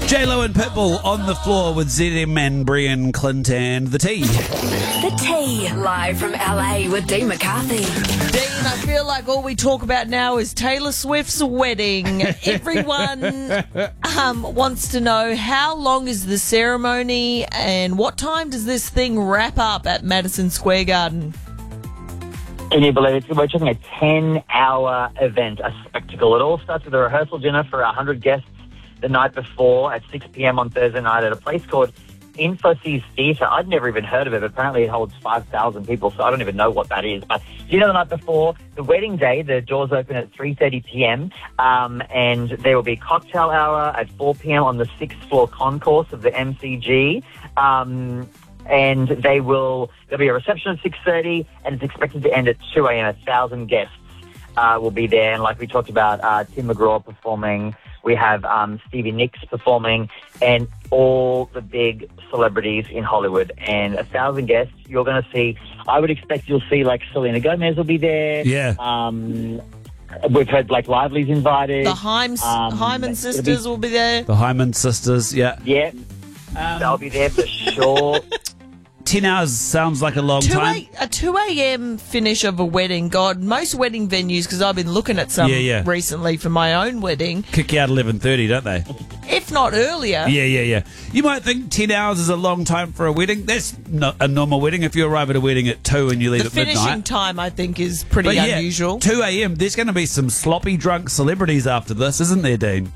J-Lo and Pitbull on the floor with ZM and Brian Clint and The T. The T, live from LA with Dean McCarthy. Dean, I feel like all we talk about now is Taylor Swift's wedding. Everyone wants to know, how long is the ceremony and what time does this thing wrap up at Madison Square Garden? Can you believe it? We're talking a 10-hour event, a spectacle. It all starts with a rehearsal dinner for 100 guests the night before at 6 p.m. on Thursday night at a place called Infosys Theatre. I'd never even heard of it, but apparently it holds 5,000 people, so I don't even know what that is. But the night before, the wedding day, the doors open at 3:30 p.m., and there will be a cocktail hour at 4 p.m. on the 6th floor concourse of the MCG. And there'll be a reception at 6:30, and it's expected to end at 2 a.m. 1,000 guests will be there. And like we talked about, Tim McGraw performing. We have Stevie Nicks performing, and all the big celebrities in Hollywood. And 1,000 guests, you're going to see, I would expect you'll see, like, Selena Gomez will be there. Yeah. We've heard Blake Lively's invited. The Hyman sisters will be there. The Hyman sisters, yeah. Yeah, they'll be there for sure. 10 hours sounds like a long time. A 2 a.m. finish of a wedding. God, most wedding venues, because I've been looking at some recently for my own wedding. Kick you out 11:30, don't they? If not earlier. Yeah. You might think 10 hours is a long time for a wedding. That's not a normal wedding. If you arrive at a wedding at 2 and you leave at midnight. The finishing time, I think, is pretty unusual. 2 a.m. There's going to be some sloppy drunk celebrities after this, isn't there, Dean?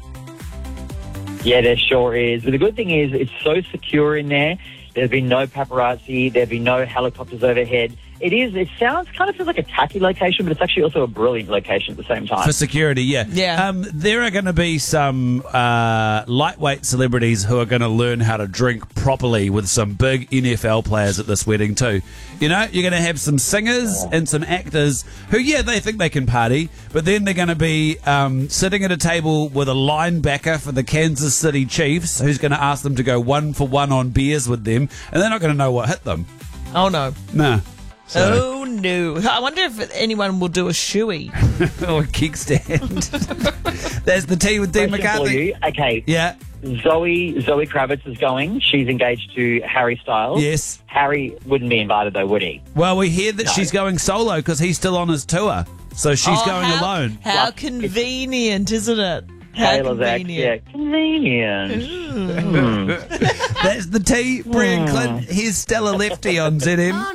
Yeah, there sure is. But the good thing is it's so secure in there. There's been no paparazzi. There'll be no helicopters overhead. It sounds kind of feels like a tacky location, but it's actually also a brilliant location at the same time. For security, yeah. Yeah. There are going to be some lightweight celebrities who are going to learn how to drink properly with some big NFL players at this wedding too. You know, you're going to have some singers and some actors who, they think they can party, but then they're going to be sitting at a table with a linebacker for the Kansas City Chiefs who's going to ask them to go 1-for-1 on beers with them, and they're not going to know what hit them. Oh, no. No. So. Oh, no. I wonder if anyone will do a shoey. Or a kickstand. There's the tea with Dean McCarthy. Okay. Yeah. Zoe Kravitz is going. She's engaged to Harry Styles. Yes. Harry wouldn't be invited, though, would he? Well, we hear that she's going solo because he's still on his tour. So she's going alone. How convenient, isn't it? Taylor's convenient. Convenient. That's the tea, Brian Clint. Here's Stella Lefty on ZM.